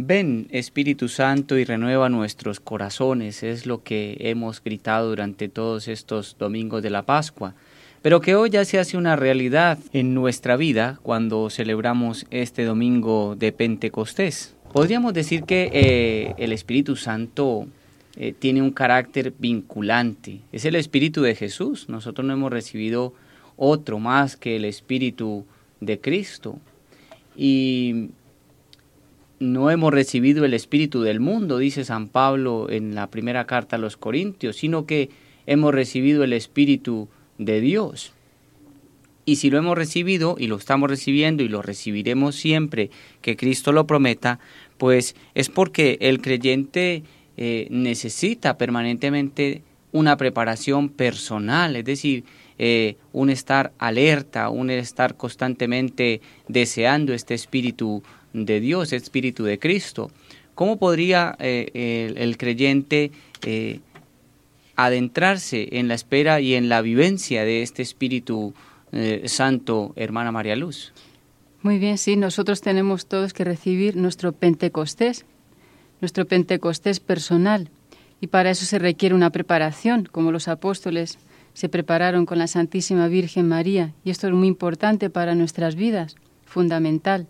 Ven, Espíritu Santo, y renueva nuestros corazones, es lo que hemos gritado durante todos estos domingos de la Pascua, pero que hoy ya se hace una realidad en nuestra vida cuando celebramos este domingo de Pentecostés. Podríamos decir que el Espíritu Santo tiene un carácter vinculante, es el Espíritu de Jesús. Nosotros no hemos recibido otro más que el Espíritu de Cristo, y no hemos recibido el espíritu del mundo, dice San Pablo en la primera carta a los Corintios, sino que hemos recibido el Espíritu de Dios. Y si lo hemos recibido, y lo estamos recibiendo, y lo recibiremos siempre que Cristo lo prometa, pues es porque el creyente necesita permanentemente una preparación personal, es decir, un estar alerta, un estar constantemente deseando este Espíritu de Dios, Espíritu de Cristo. ¿Cómo podría el creyente adentrarse en la espera y en la vivencia de este Espíritu Santo, hermana María Luz? Muy bien, sí, nosotros tenemos todos que recibir nuestro Pentecostés personal, y para eso se requiere una preparación, como los apóstoles se prepararon con la Santísima Virgen María, y esto es muy importante para nuestras vidas, fundamental.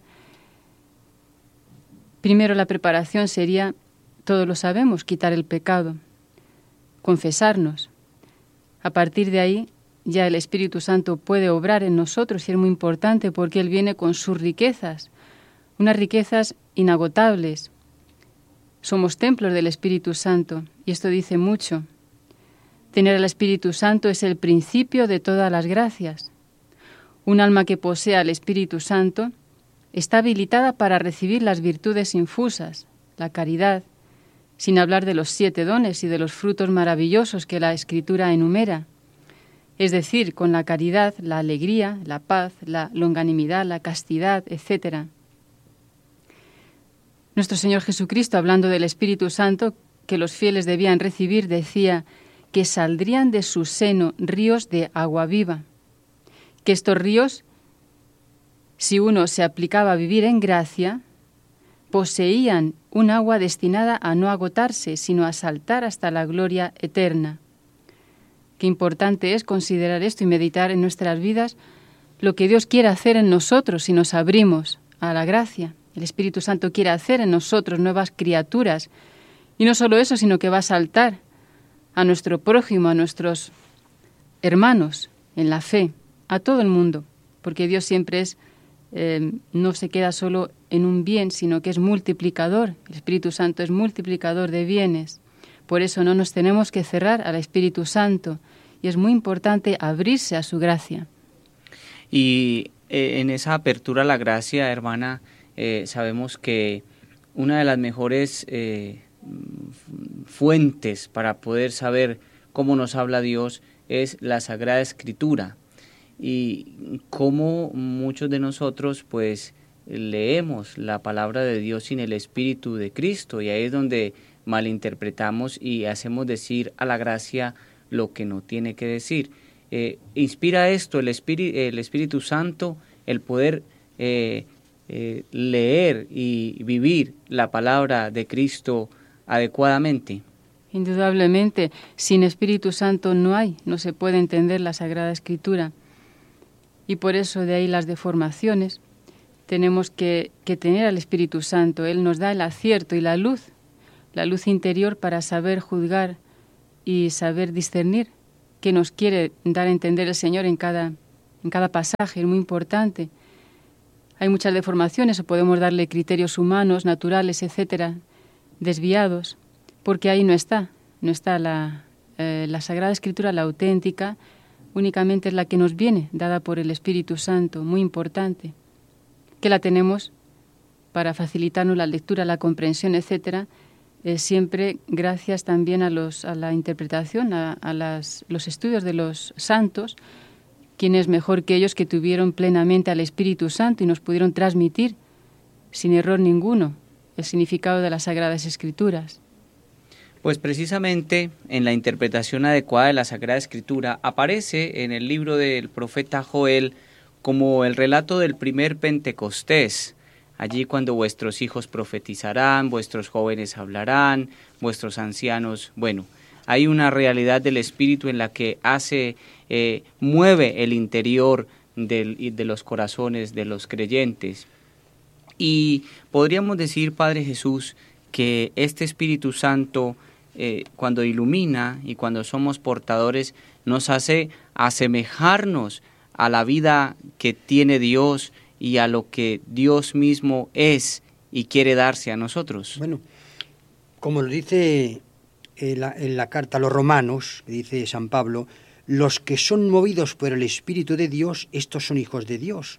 Primero, la preparación sería, todos lo sabemos, quitar el pecado, confesarnos. A partir de ahí, ya el Espíritu Santo puede obrar en nosotros, y es muy importante porque Él viene con sus riquezas, unas riquezas inagotables. Somos templos del Espíritu Santo, y esto dice mucho. Tener al Espíritu Santo es el principio de todas las gracias. Un alma que posea al Espíritu Santo está habilitada para recibir las virtudes infusas, la caridad, sin hablar de los 7 dones y de los frutos maravillosos que la Escritura enumera. Es decir, con la caridad, la alegría, la paz, la longanimidad, la castidad, etc. Nuestro Señor Jesucristo, hablando del Espíritu Santo que los fieles debían recibir, decía que saldrían de su seno ríos de agua viva, que estos ríos, si uno se aplicaba a vivir en gracia, poseían un agua destinada a no agotarse, sino a saltar hasta la gloria eterna. Qué importante es considerar esto y meditar en nuestras vidas lo que Dios quiere hacer en nosotros si nos abrimos a la gracia. El Espíritu Santo quiere hacer en nosotros nuevas criaturas. Y no solo eso, sino que va a saltar a nuestro prójimo, a nuestros hermanos en la fe, a todo el mundo, porque Dios siempre es, no se queda solo en un bien, sino que es multiplicador. El Espíritu Santo es multiplicador de bienes. Por eso no nos tenemos que cerrar al Espíritu Santo, y es muy importante abrirse a su gracia. Y en esa apertura a la gracia, hermana, sabemos que una de las mejores fuentes para poder saber cómo nos habla Dios es la Sagrada Escritura, y cómo muchos de nosotros pues leemos la palabra de Dios sin el Espíritu de Cristo, y ahí es donde malinterpretamos y hacemos decir a la gracia lo que no tiene que decir. Inspira esto el Espíritu Santo, el poder leer y vivir la palabra de Cristo adecuadamente. Indudablemente, sin Espíritu Santo no se puede entender la Sagrada Escritura, y por eso de ahí las deformaciones. Tenemos que tener al Espíritu Santo. Él nos da el acierto y la luz interior para saber juzgar y saber discernir qué nos quiere dar a entender el Señor en cada pasaje. Es muy importante. Hay muchas deformaciones, o podemos darle criterios humanos, naturales, etcétera, desviados, porque ahí no está la Sagrada Escritura, la auténtica, únicamente es la que nos viene, dada por el Espíritu Santo, muy importante, que la tenemos para facilitarnos la lectura, la comprensión, etcétera, siempre gracias también a la interpretación, los estudios de los santos, quienes mejor que ellos que tuvieron plenamente al Espíritu Santo y nos pudieron transmitir sin error ninguno el significado de las Sagradas Escrituras. Pues precisamente en la interpretación adecuada de la Sagrada Escritura aparece en el libro del profeta Joel como el relato del primer Pentecostés, allí cuando vuestros hijos profetizarán, vuestros jóvenes hablarán, vuestros ancianos, bueno, hay una realidad del Espíritu en la que mueve el interior de los corazones de los creyentes. Y podríamos decir, Padre Jesús, que este Espíritu Santo, cuando ilumina y cuando somos portadores, nos hace asemejarnos a la vida que tiene Dios y a lo que Dios mismo es y quiere darse a nosotros. Bueno, como lo dice en la carta a los Romanos, que dice San Pablo, los que son movidos por el Espíritu de Dios, estos son hijos de Dios.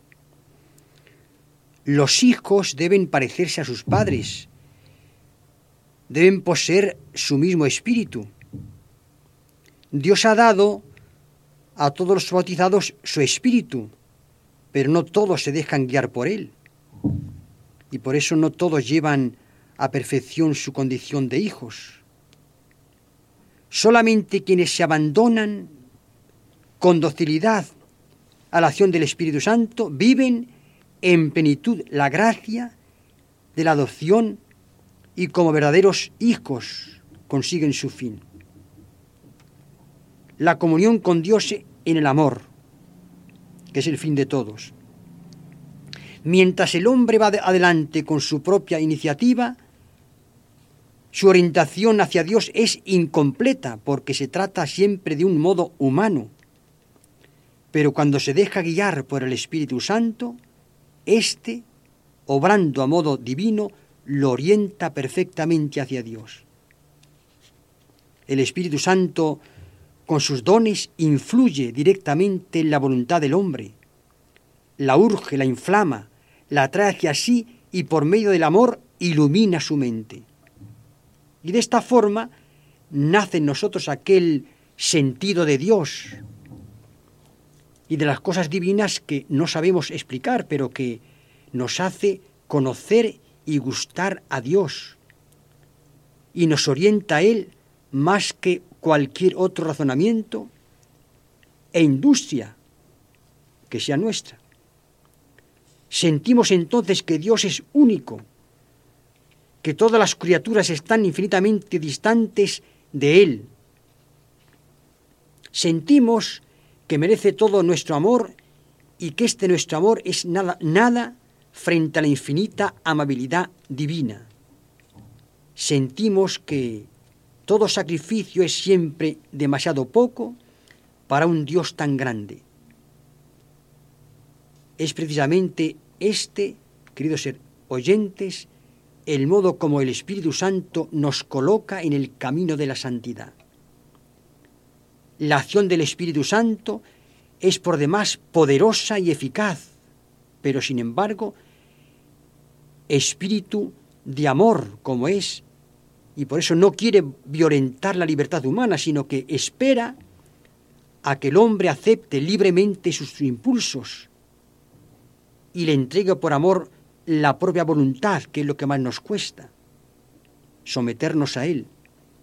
Los hijos deben parecerse a sus padres, deben poseer su mismo espíritu. Dios ha dado a todos los bautizados su espíritu, pero no todos se dejan guiar por él. Y por eso no todos llevan a perfección su condición de hijos. Solamente quienes se abandonan con docilidad a la acción del Espíritu Santo viven en plenitud la gracia de la adopción y como verdaderos hijos consiguen su fin. La comunión con Dios en el amor, que es el fin de todos. Mientras el hombre va adelante con su propia iniciativa, su orientación hacia Dios es incompleta porque se trata siempre de un modo humano. Pero cuando se deja guiar por el Espíritu Santo, éste, obrando a modo divino, lo orienta perfectamente hacia Dios. El Espíritu Santo, con sus dones, influye directamente en la voluntad del hombre, la urge, la inflama, la atrae hacia sí y por medio del amor ilumina su mente. Y de esta forma nace en nosotros aquel sentido de Dios y de las cosas divinas que no sabemos explicar, pero que nos hace conocer y gustar a Dios y nos orienta a Él más que cualquier otro razonamiento e industria que sea nuestra. Sentimos entonces que Dios es único, que todas las criaturas están infinitamente distantes de Él. Sentimos que merece todo nuestro amor y que este nuestro amor es nada frente a la infinita amabilidad divina. Sentimos que todo sacrificio es siempre demasiado poco para un Dios tan grande. Es precisamente este, queridos oyentes, el modo como el Espíritu Santo nos coloca en el camino de la santidad. La acción del Espíritu Santo es por demás poderosa y eficaz, pero sin embargo, espíritu de amor como es, y por eso no quiere violentar la libertad humana, sino que espera a que el hombre acepte libremente sus impulsos y le entregue por amor la propia voluntad, que es lo que más nos cuesta, someternos a Él.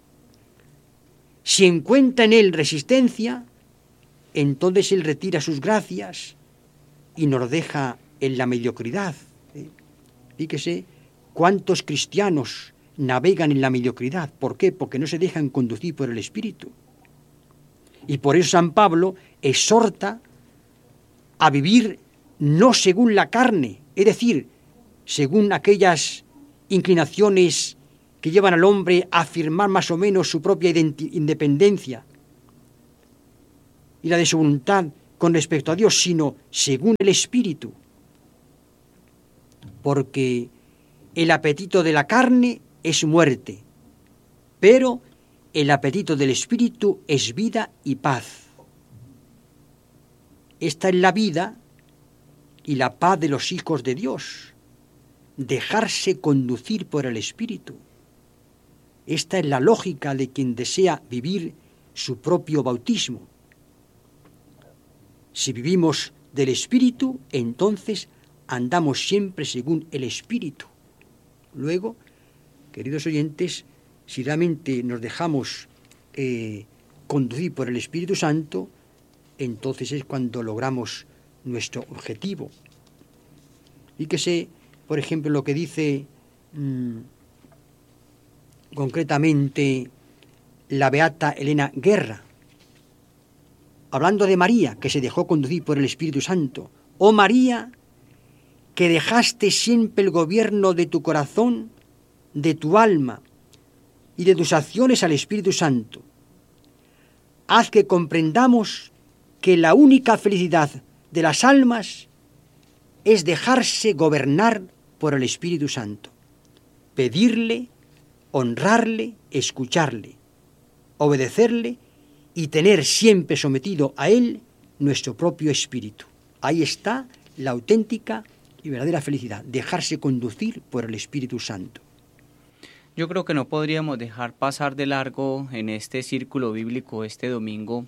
Si encuentra en Él resistencia, entonces Él retira sus gracias y nos deja en la mediocridad. Fíjese cuántos cristianos navegan en la mediocridad. ¿Por qué? Porque no se dejan conducir por el Espíritu. Y por eso San Pablo exhorta a vivir no según la carne, es decir, según aquellas inclinaciones que llevan al hombre a afirmar más o menos su propia independencia y la de su voluntad con respecto a Dios, sino según el Espíritu. Porque el apetito de la carne es muerte, pero el apetito del Espíritu es vida y paz. Esta es la vida y la paz de los hijos de Dios, dejarse conducir por el Espíritu. Esta es la lógica de quien desea vivir su propio bautismo. Si vivimos del Espíritu, entonces andamos siempre según el Espíritu. Luego, queridos oyentes, si realmente nos dejamos conducir por el Espíritu Santo, entonces es cuando logramos nuestro objetivo. Fíjese, por ejemplo, lo que dice concretamente la beata Elena Guerra, hablando de María, que se dejó conducir por el Espíritu Santo. Oh María, que dejaste siempre el gobierno de tu corazón, de tu alma y de tus acciones al Espíritu Santo. Haz que comprendamos que la única felicidad de las almas es dejarse gobernar por el Espíritu Santo, pedirle, honrarle, escucharle, obedecerle y tener siempre sometido a Él nuestro propio espíritu. Ahí está la auténtica y verdadera felicidad, dejarse conducir por el Espíritu Santo. Yo creo que no podríamos dejar pasar de largo en este círculo bíblico este domingo.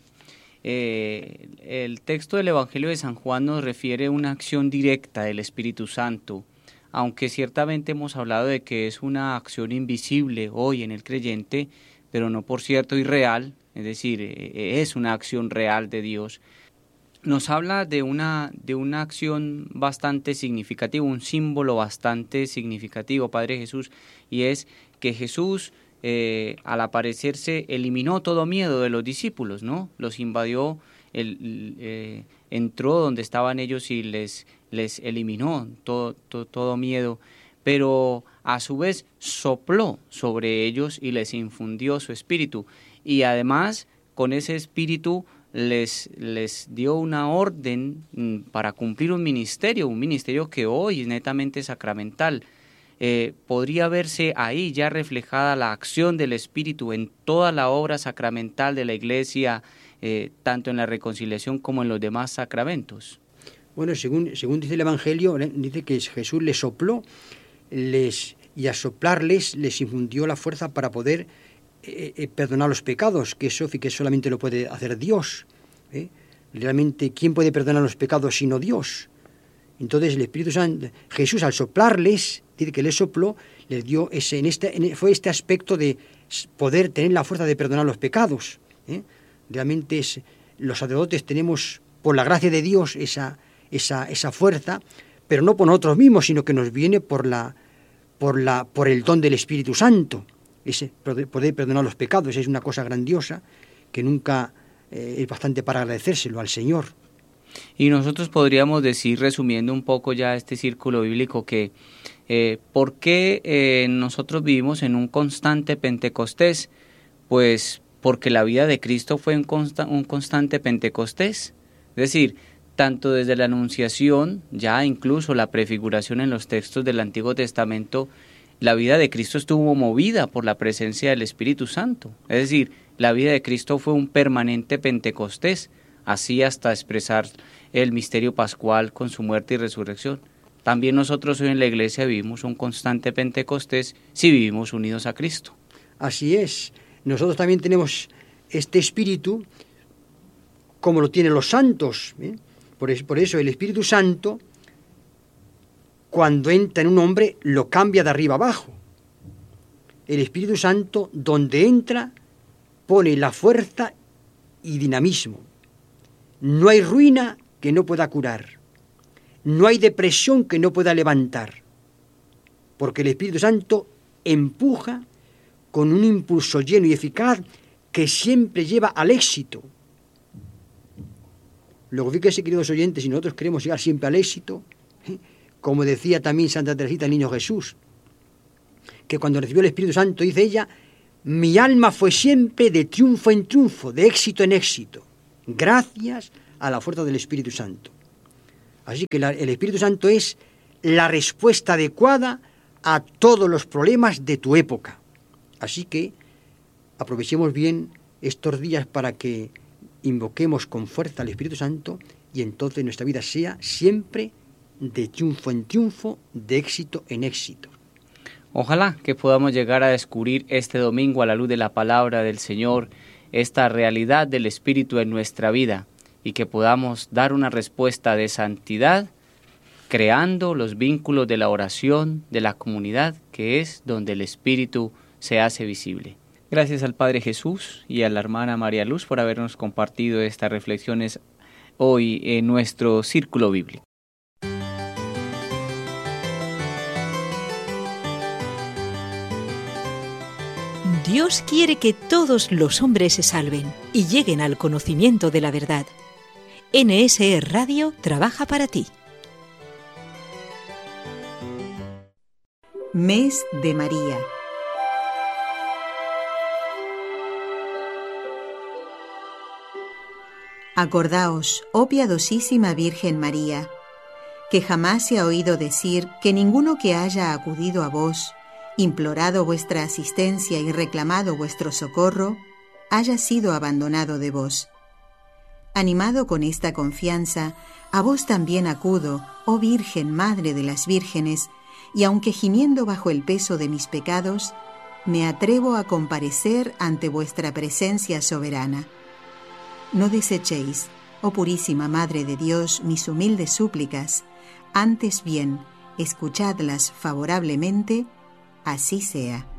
El texto del Evangelio de San Juan nos refiere a una acción directa del Espíritu Santo, aunque ciertamente hemos hablado de que es una acción invisible hoy en el creyente, pero no por cierto irreal, es decir, es una acción real de Dios. Nos habla de una acción bastante significativa, un símbolo bastante significativo, Padre Jesús, y es que Jesús, al aparecerse, eliminó todo miedo de los discípulos, ¿no? Los invadió, entró donde estaban ellos y les eliminó todo miedo, pero a su vez sopló sobre ellos y les infundió su espíritu, y además con ese espíritu les dio una orden para cumplir un ministerio que hoy es netamente sacramental. Podría verse ahí ya reflejada la acción del Espíritu en toda la obra sacramental de la Iglesia, tanto en la reconciliación como en los demás sacramentos. Bueno, según dice el Evangelio, dice que Jesús les sopló y a soplarles les infundió la fuerza para poder perdonar los pecados, que eso que solamente lo puede hacer Dios. Realmente, ¿quién puede perdonar los pecados sino Dios? Entonces el Espíritu Santo, Jesús al soplarles, dice que les sopló, les dio fue este aspecto de poder tener la fuerza de perdonar los pecados. Realmente los sacerdotes tenemos, por la gracia de Dios, esa fuerza, pero no por nosotros mismos, sino que nos viene por el don del Espíritu Santo. Ese poder perdonar los pecados es una cosa grandiosa que nunca es bastante para agradecérselo al Señor. Y nosotros podríamos decir, resumiendo un poco ya este círculo bíblico, que ¿por qué nosotros vivimos en un constante Pentecostés? Pues porque la vida de Cristo fue un constante Pentecostés. Es decir, tanto desde la Anunciación, ya incluso la prefiguración en los textos del Antiguo Testamento, la vida de Cristo estuvo movida por la presencia del Espíritu Santo. Es decir, la vida de Cristo fue un permanente Pentecostés, así hasta expresar el misterio pascual con su muerte y resurrección. También nosotros hoy en la Iglesia vivimos un constante Pentecostés si vivimos unidos a Cristo. Así es. Nosotros también tenemos este Espíritu como lo tienen los santos. Por eso el Espíritu Santo, cuando entra en un hombre, lo cambia de arriba abajo. El Espíritu Santo, donde entra, pone la fuerza y dinamismo. No hay ruina que no pueda curar. No hay depresión que no pueda levantar. Porque el Espíritu Santo empuja con un impulso lleno y eficaz que siempre lleva al éxito. Luego, fíjense, queridos oyentes, si nosotros queremos llegar siempre al éxito, como decía también Santa Teresita, el Niño Jesús, que cuando recibió el Espíritu Santo, dice ella, mi alma fue siempre de triunfo en triunfo, de éxito en éxito, gracias a la fuerza del Espíritu Santo. Así que el Espíritu Santo es la respuesta adecuada a todos los problemas de tu época. Así que aprovechemos bien estos días para que invoquemos con fuerza al Espíritu Santo y entonces nuestra vida sea siempre de triunfo en triunfo, de éxito en éxito. Ojalá que podamos llegar a descubrir este domingo a la luz de la palabra del Señor esta realidad del Espíritu en nuestra vida y que podamos dar una respuesta de santidad creando los vínculos de la oración, de la comunidad, que es donde el Espíritu se hace visible. Gracias al Padre Jesús y a la hermana María Luz por habernos compartido estas reflexiones hoy en nuestro círculo bíblico. Dios quiere que todos los hombres se salven y lleguen al conocimiento de la verdad. NSE Radio trabaja para ti. Mes de María. Acordaos, oh piadosísima Virgen María, que jamás se ha oído decir que ninguno que haya acudido a vos, implorado vuestra asistencia y reclamado vuestro socorro, haya sido abandonado de vos. Animado con esta confianza, a vos también acudo, oh Virgen Madre de las Vírgenes, y aunque gimiendo bajo el peso de mis pecados, me atrevo a comparecer ante vuestra presencia soberana. No desechéis, oh purísima Madre de Dios, mis humildes súplicas, antes bien, escuchadlas favorablemente, así sea.